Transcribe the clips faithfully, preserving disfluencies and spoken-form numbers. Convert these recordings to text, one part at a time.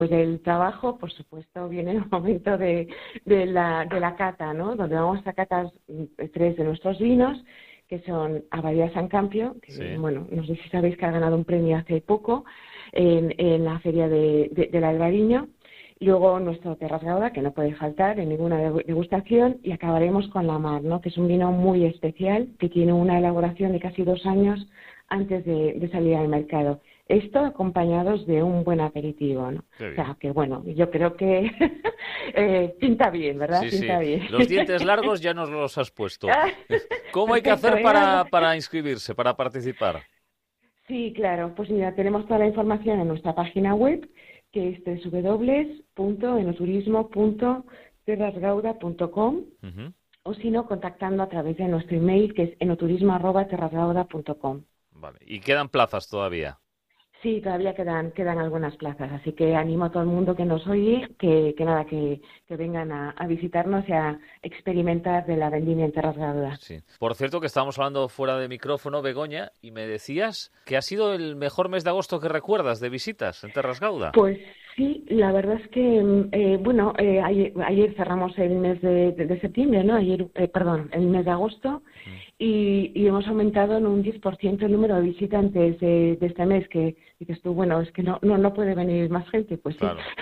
del trabajo, por supuesto, viene el momento de, de, la, de la cata, ¿no? Donde vamos a catar tres de nuestros vinos, que son Abadía San Campio, que, Sí. bueno, no sé si sabéis que ha ganado un premio hace poco en, en la feria de, de, del Albariño. Luego nuestro Terras Gauda, que no puede faltar en ninguna degustación, y acabaremos con La Mar, ¿no? Que es un vino muy especial, que tiene una elaboración de casi dos años antes de, de salir al mercado. Esto acompañados de un buen aperitivo, ¿no? Qué O bien. sea, que bueno, yo creo que eh, pinta bien, ¿verdad? Sí, Pinta sí. bien. Los dientes largos ya nos los has puesto. Ah, ¿Cómo hay que perfecto, hacer ¿eh? Algo- para, para inscribirse, para participar? Sí, claro, pues mira, tenemos toda la información en nuestra página web, que es doble u doble u doble u punto enoturismo punto terrasgauda punto com, Ujú. o si no, contactando a través de nuestro email, que es enoturismo arroba terrasgauda punto com. Vale. Y quedan plazas todavía. Sí, todavía quedan, quedan algunas plazas, así que animo a todo el mundo que nos oye, que, que nada, que, que vengan a, a visitarnos y a experimentar de la vendimia en Terras Gauda. Sí. Por cierto, que estábamos hablando fuera de micrófono, Begoña, y me decías que ha sido el mejor mes de agosto que recuerdas de visitas en Terras Gauda. Pues sí, la verdad es que, mm, eh, bueno, eh, ayer, ayer cerramos el mes de, de- de septiembre, ¿no? Ayer, eh, perdón, el mes de agosto, Mm. y, y hemos aumentado en un diez por ciento el número de visitantes de, de este mes, que dices tú, bueno, es que no, no, no puede venir más gente, pues sí. Claro.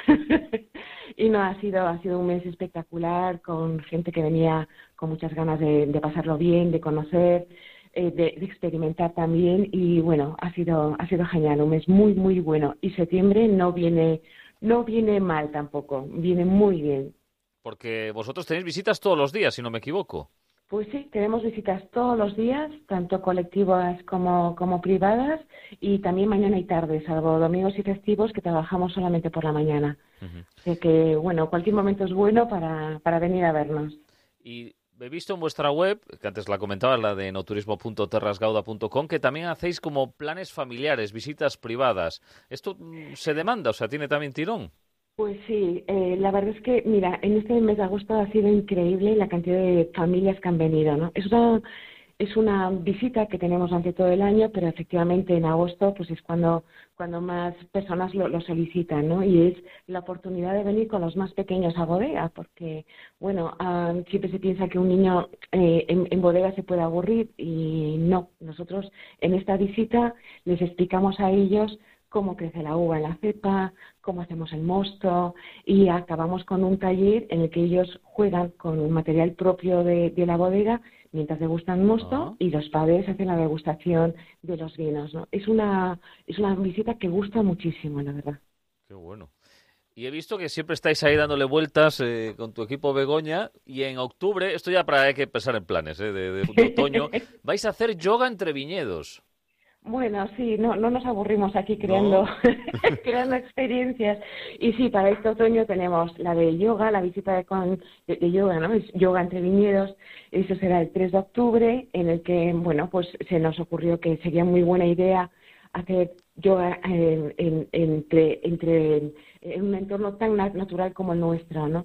Y no, ha sido, ha sido un mes espectacular, con gente que venía con muchas ganas de, de pasarlo bien, de conocer, eh, de, de experimentar también, y bueno, ha sido, ha sido genial, un mes muy, muy bueno. Y septiembre no viene, no viene mal tampoco, viene muy bien. Porque vosotros tenéis visitas todos los días, si no me equivoco. Pues sí, tenemos visitas todos los días, tanto colectivas como, como privadas, y también mañana y tarde, salvo domingos y festivos, que trabajamos solamente por la mañana. Ujú. O sea que, bueno, cualquier momento es bueno para, para venir a vernos. Y he visto en vuestra web, que antes la comentaba, la de noturismo punto terrasgauda punto com, que también hacéis como planes familiares, visitas privadas. ¿Esto mm, se demanda? O sea, ¿tiene también tirón? Pues sí, eh, la verdad es que, mira, en este mes de agosto ha sido increíble la cantidad de familias que han venido, ¿no? Es una, es una visita que tenemos durante todo el año, pero efectivamente en agosto pues es cuando, cuando más personas lo, lo solicitan, ¿no? Y es la oportunidad de venir con los más pequeños a bodega, porque, bueno, ah, siempre se piensa que un niño eh, en, en bodega se puede aburrir, y no. Nosotros en esta visita les explicamos a ellos cómo crece la uva en la cepa, cómo hacemos el mosto, y acabamos con un taller en el que ellos juegan con un material propio de, de la bodega mientras degustan mosto, Ah, y los padres hacen la degustación de los vinos, ¿no? Es una, es una visita que gusta muchísimo, la verdad. qué bueno. Y he visto que siempre estáis ahí dándole vueltas eh, con tu equipo Begoña, y en octubre, esto ya para hay que pensar en planes eh, de, de- de otoño, vais a hacer yoga entre viñedos, Bueno, sí, no, no nos aburrimos aquí creando, ¿no? creando experiencias. Y sí, para este otoño tenemos la de yoga, la visita de, con, de, de yoga, ¿no? Es yoga entre viñedos. Eso será el tres de octubre, en el que, bueno, pues se nos ocurrió que sería muy buena idea hacer yoga en, en- entre, entre en un entorno tan na- natural como el nuestro, ¿no?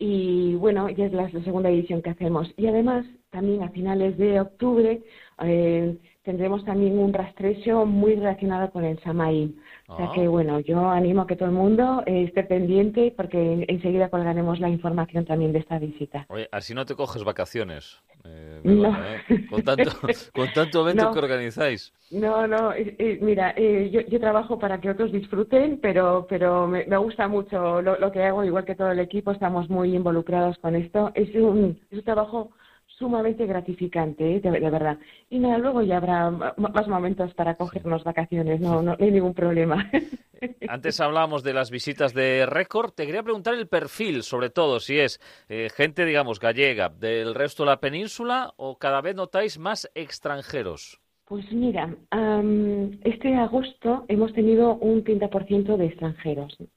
Y bueno, ya es la, la segunda edición que hacemos. Y además, también a finales de octubre, eh, tendremos también un rastrecho muy relacionado con el Samaín. O sea que, Ah, bueno, yo animo a que todo el mundo eh, esté pendiente, porque enseguida colgaremos la información también de esta visita. oye, así no te coges vacaciones, eh, No, Begoña, ¿eh? Con tanto, con tanto evento que no, organizáis. no, no. eh, eh, mira, eh, yo, yo trabajo para que otros disfruten, pero, pero me, me gusta mucho lo, lo que hago, igual que todo el equipo, estamos muy involucrados con esto. Es un, es un trabajo sumamente gratificante, ¿eh? de, de verdad. Y nada, luego ya habrá m- más momentos para Sí. cogernos vacaciones, no, no, no hay ningún problema. Antes hablábamos de las visitas de récord. Te quería preguntar el perfil, sobre todo, si es eh, gente, digamos, gallega, del resto de la península, o cada vez notáis más extranjeros. Pues mira, am, este agosto hemos tenido un treinta por ciento de extranjeros, ¿no?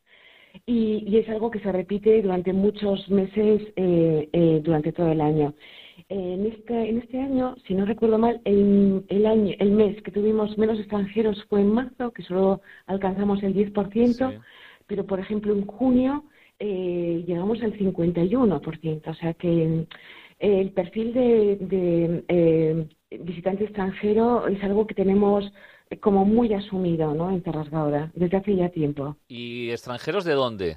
Y, y es algo que se repite durante muchos meses, eh, eh, durante todo el año. En este, en este año, si no recuerdo mal, el, el año, el mes que tuvimos menos extranjeros fue en marzo, que solo alcanzamos el diez por ciento, Sí. pero por ejemplo en junio eh, llegamos al cincuenta y uno por ciento. O sea que eh, el perfil de, de eh, visitante extranjero es algo que tenemos como muy asumido, ¿no? En Tarrascaora, desde hace ya tiempo. ¿Y extranjeros de dónde?